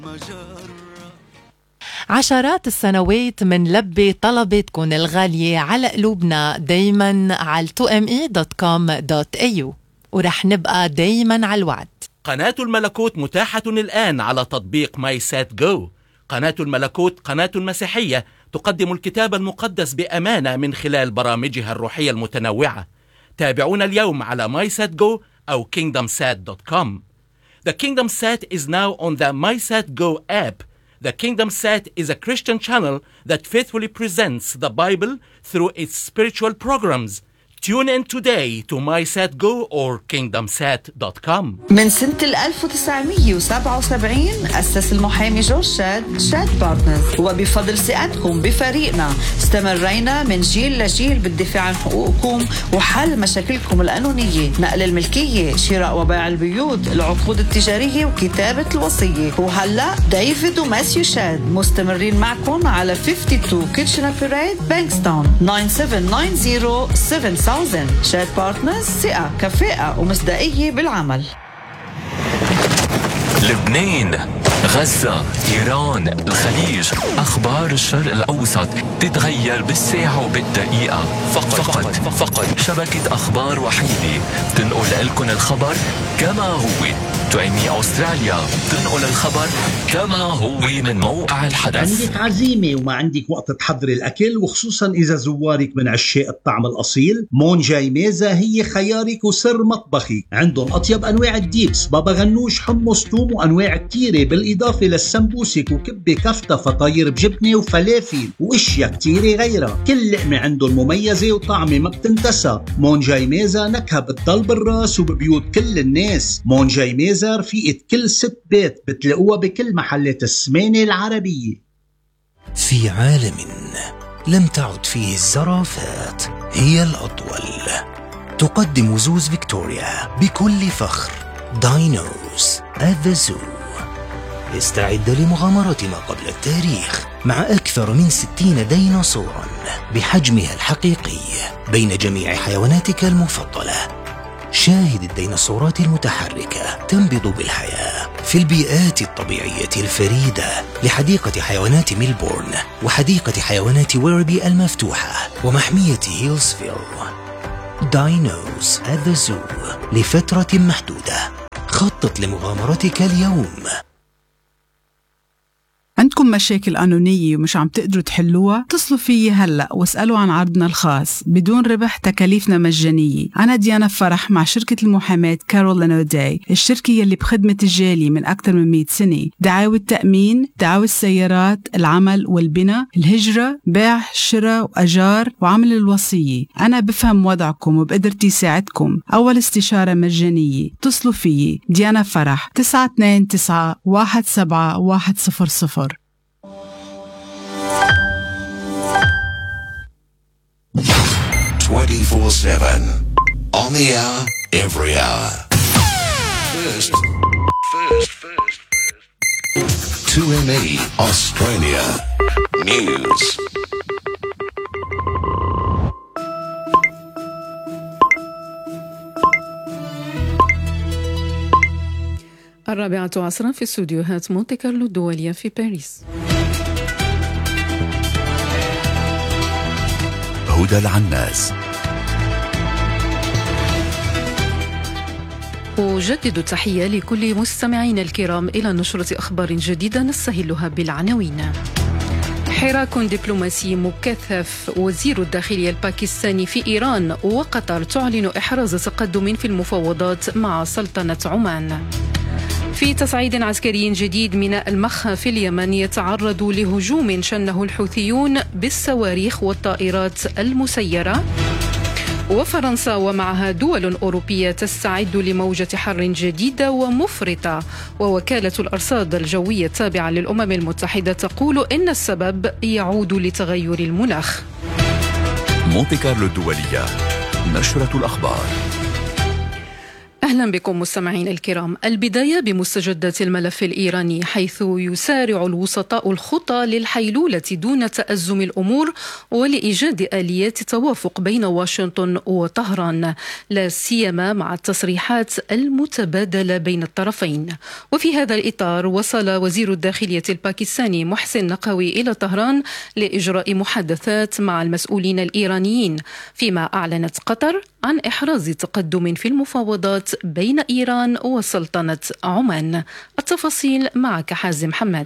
عشرات السنوات منلبي طلباتكم الغالية على قلوبنا دايما على 2me.com.au ورح نبقى دايما على الوعد. قناة الملكوت متاحة الآن على تطبيق ماي سات جو. قناة الملكوت قناة مسيحية تقدم الكتاب المقدس بأمانة من خلال برامجها الروحية المتنوعة. تابعونا اليوم على MySatGo أو KingdomSat.com. The KingdomSat is now on the MySatGo app. The KingdomSat is a Christian channel that faithfully presents the Bible through its spiritual programs. Tune in today to MySatGo or KingdomSat.com. من سنة 1977 أسس المحامي جورج شاد بارتنرز، وبفضل ثقتكم بفريقنا استمرينا من جيل لجيل بالدفاع عن حقوقكم وحل مشاكلكم القانونية، نقل الملكية، شراء وبيع البيوت، العقود التجارية وكتابة الوصية. وهلأ ديفيد وماسيو شاد مستمرين معكم على 52 كيتشنر بيريد بانكستاون 9790 شاد بارتنرز، ثقة كفاءة ومصداقية بالعمل. لبنان، غزة، إيران، الخليج، أخبار الشرق الأوسط تتغير بالساعة وبالدقيقة. فقط شبكة أخبار وحيدة تنقل لكم الخبر كما هو. 2Me أستراليا تنقل الخبر كما هو من موقع الحدث. عندك عزيمة وما عندك وقت تحضر الأكل، وخصوصا إذا زوارك من عشاق الطعم الأصيل، مونجاي ميزة هي خيارك وسر مطبخي. عندهم أطيب أنواع الديبس، بابا غنوش، حمص، توم وأنواع كتيرة، بالإضافة للسمبوسك وكبة كفتة، فطاير بجبنة وفلافل وإشياء كتيرة غيرها. كل لقمة عندهم مميزة وطعمة ما بتنتسى. مونجاي ميزة نكهة بتضل بالراس وببيوت كل الناس. مونجاي ميزة رفيقة كل ست بيت، بتلاقوها بكل محلات السمانة العربية. في عالم لم تعد فيه الزرافات هي الأطول، تقدم زوز فيكتوريا بكل فخر داينوز at the Zoo. استعد لمغامرة ما قبل التاريخ مع أكثر من 60 ديناصورا بحجمها الحقيقي بين جميع حيواناتك المفضلة. شاهد الديناصورات المتحركة تنبض بالحياة في البيئات الطبيعية الفريدة لحديقة حيوانات ميلبورن وحديقة حيوانات ويربي المفتوحة ومحمية هيلزفيل. داينوز at the Zoo لفترة محدودة. خطط لمغامرتك اليوم. عندكم مشاكل قانونية ومش عم تقدروا تحلوها؟ اتصلوا فيي هلأ واسألوا عن عرضنا الخاص بدون ربح، تكاليفنا مجانية. أنا ديانا فرح مع شركة المحاماة كارولين أوداي، الشركة يلي بخدمة الجالي من أكثر من 100 سنة. دعاوى التأمين، دعاوى السيارات، العمل والبناء، الهجرة، بيع، شراء وأجار وعمل الوصية. أنا بفهم وضعكم وبقدرتي ساعدكم. أول استشارة مجانية. اتصلوا فيي ديانا فرح 929-17100. 24/7 on the hour, every hour. First. 2Me Australia News. الرابعة عصرا في استوديوهات مونتي كارلو الدولية في باريس. هدى العناس. أجدد التحية لكل مستمعين الكرام إلى نشرة أخبار جديدة نستهلها بالعناوين. حراك دبلوماسي مكثف. وزير الداخلية الباكستاني في إيران وقطر تعلن إحراز تقدم في المفاوضات مع سلطنة عمان. في تصعيد عسكري جديد، ميناء المخا في اليمن يتعرض لهجوم شنه الحوثيون بالصواريخ والطائرات المسيرة. وفرنسا ومعها دول أوروبية تستعد لموجة حر جديدة ومفرطة. ووكالة الأرصاد الجوية التابعة للأمم المتحدة تقول إن السبب يعود لتغير المناخ. مونتي كارلو الدولية، نشرة الأخبار. أهلا بكم مستمعين الكرام. البداية بمستجدات الملف الإيراني، حيث يسارع الوسطاء الخطى للحيلولة دون تأزم الأمور ولإيجاد آليات توافق بين واشنطن وطهران، لا سيما مع التصريحات المتبادلة بين الطرفين. وفي هذا الإطار وصل وزير الداخلية الباكستاني محسن نقوي إلى طهران لإجراء محادثات مع المسؤولين الإيرانيين، فيما أعلنت قطر عن إحراز تقدم في المفاوضات بين إيران وسلطنة عمان. التفاصيل معك حازم حماد.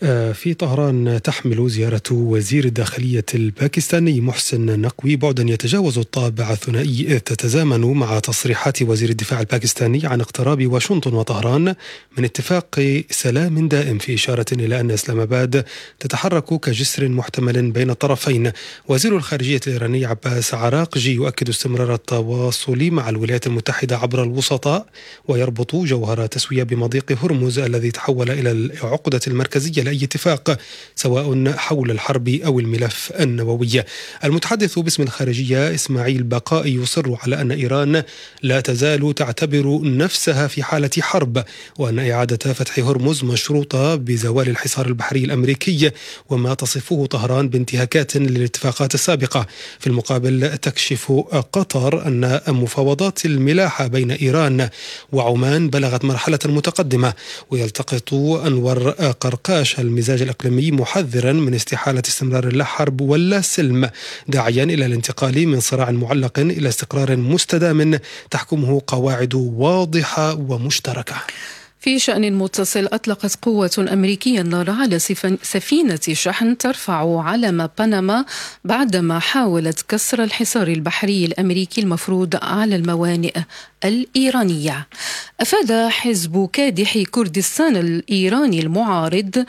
في طهران تحمل زيارة وزير الداخلية الباكستاني محسن نقوي بعدا يتجاوز الطابع الثنائي، تتزامن مع تصريحات وزير الدفاع الباكستاني عن اقتراب واشنطن وطهران من اتفاق سلام دائم، في إشارة إلى أن إسلام آباد تتحرك كجسر محتمل بين الطرفين. وزير الخارجية الإيراني عباس عراقجي يؤكد استمرار التواصل مع الولايات المتحدة عبر الوسطاء، ويربط جوهر تسوية بمضيق هرمز الذي تحول إلى العقدة المركزية أي اتفاق، سواء حول الحرب أو الملف النووي. المتحدث باسم الخارجية إسماعيل بقائي يصر على أن إيران لا تزال تعتبر نفسها في حالة حرب، وأن إعادة فتح هرمز مشروطة بزوال الحصار البحري الأمريكي، وما تصفه طهران بانتهاكات للاتفاقات السابقة. في المقابل تكشف قطر أن مفاوضات الملاحة بين إيران وعمان بلغت مرحلة متقدمة، ويلتقط أنور قرقاش المزاج الإقليمي محذرا من استحالة استمرار اللا حرب ولا سلم، داعيا إلى الانتقال من صراع معلق إلى استقرار مستدام تحكمه قواعد واضحة ومشتركة. في شأن متصل، أطلقت قوة أمريكية النار على سفينة شحن ترفع علم بنما بعدما حاولت كسر الحصار البحري الأمريكي المفروض على الموانئ الإيرانية. أفاد حزب كادح كردستان الإيراني المعارض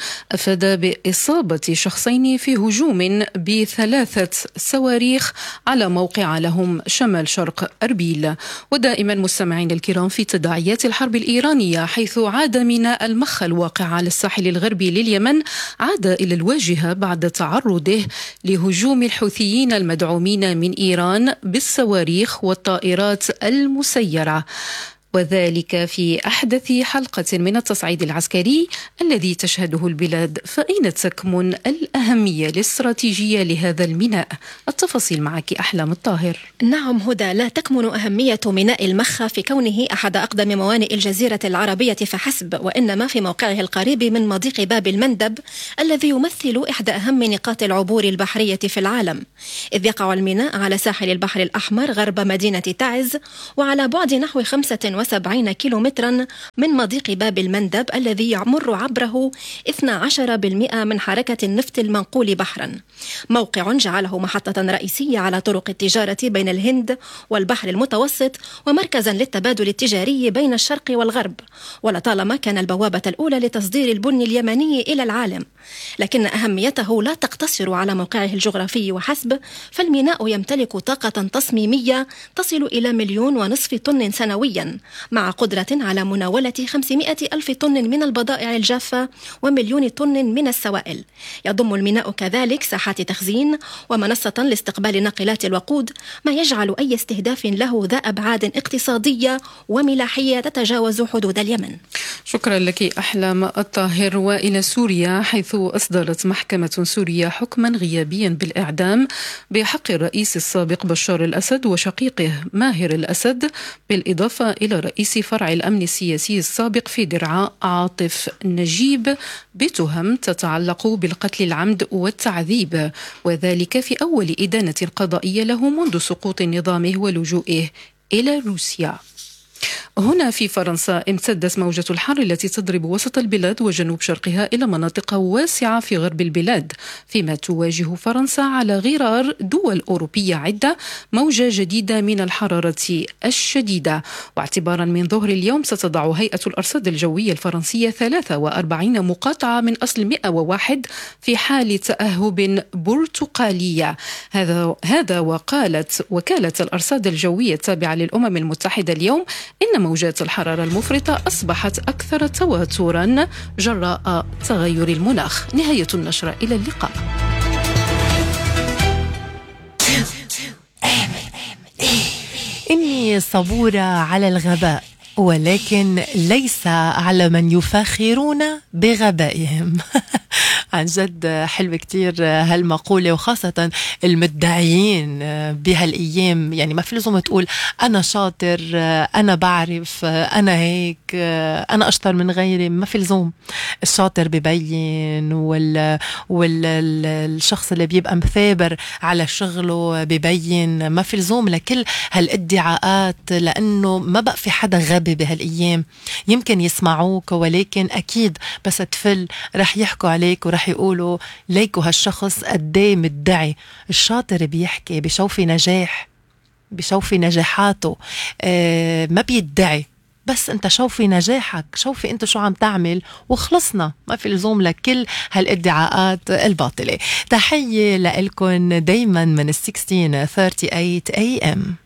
بإصابة شخصين في هجوم ب3 صواريخ على موقع لهم شمال شرق أربيل. ودائما مستمعين الكرام في تداعيات الحرب الإيرانية، حيث عاد ميناء المخا الواقع على الساحل الغربي لليمن عاد إلى الواجهة بعد تعرضه لهجوم الحوثيين المدعومين من إيران بالصواريخ والطائرات المسيرة، وذلك في أحدث حلقة من التصعيد العسكري الذي تشهده البلاد. فأين تكمن الأهمية الاستراتيجية لهذا الميناء؟ التفاصيل معك أحلام الطاهر. نعم هدى، لا تكمن أهمية ميناء المخا في كونه أحد أقدم موانئ الجزيرة العربية فحسب، وإنما في موقعه القريب من مضيق باب المندب الذي يمثل إحدى أهم نقاط العبور البحرية في العالم، إذ يقع الميناء على ساحل البحر الأحمر غرب مدينة تعز، وعلى بعد نحو 75 كيلومترا من مضيق باب المندب الذي يمر عبره 12% من حركة النفط المنقول بحرا. موقع جعله محطة رئيسية على طرق التجارة بين الهند والبحر المتوسط، ومركزا للتبادل التجاري بين الشرق والغرب، ولطالما كان البوابة الأولى لتصدير البن اليمني إلى العالم. لكن أهميته لا تقتصر على موقعه الجغرافي وحسب، فالميناء يمتلك طاقة تصميمية تصل إلى 1.5 مليون طن سنويا، مع قدرة على مناولة 500,000 طن من البضائع الجافة و1,000,000 طن من السوائل. يضم الميناء كذلك ساحات تخزين ومنصة لاستقبال ناقلات الوقود، ما يجعل أي استهداف له ذا أبعاد اقتصادية وملاحية تتجاوز حدود اليمن. شكرا لك أحلام الطاهر. وإلى سوريا، حيث أصدرت محكمة سوريا حكما غيابيا بالإعدام بحق الرئيس السابق بشار الأسد وشقيقه ماهر الأسد، بالإضافة إلى رئيس فرع الأمن السياسي السابق في درعا عاطف نجيب، بتهم تتعلق بالقتل العمد والتعذيب، وذلك في أول إدانة قضائية له منذ سقوط نظامه ولجوئه إلى روسيا. هنا في فرنسا امتدت موجة الحر التي تضرب وسط البلاد وجنوب شرقها إلى مناطق واسعة في غرب البلاد، فيما تواجه فرنسا على غرار دول أوروبية عدة موجة جديدة من الحرارة الشديدة. واعتبارا من ظهر اليوم ستضع هيئة الأرصاد الجوية الفرنسية 43 مقاطعة من أصل 101 في حال تأهب برتقالية. هذا وقالت وكالة الأرصاد الجوية التابعة للأمم المتحدة اليوم إن موجات الحرارة المفرطة أصبحت أكثر تواترا جراء تغير المناخ. نهاية النشرة، إلى اللقاء. إني صبورة على الغباء، ولكن ليس على من يفاخرون بغبائهم. عن جد حلوة كتير هالمقولة، وخاصة المدعيين بهالأيام. يعني ما في لزوم تقول أنا شاطر، أنا بعرف، أنا هيك، أنا أشطر من غيري. ما في لزوم. الشاطر ببين، والشخص اللي بيبقى مثابر على شغله ببين. ما في لزوم لكل هالادعاءات، لأنه ما بقى في حدا غبي بهالأيام. يمكن يسمعوك، ولكن أكيد بس تفل رح يحكوا عليك ورح يقولوا ليكوا هالشخص قديه مدعي. الشاطر بيحكي، بيشوفي نجاح، بيشوفي نجاحاته، ما بيدعي. بس انت شوفي نجاحك، شوفي انت شو عم تعمل، وخلصنا. ما في لزوم لكل هالادعاءات الباطلة. تحية لكم دايما من 1638 AM.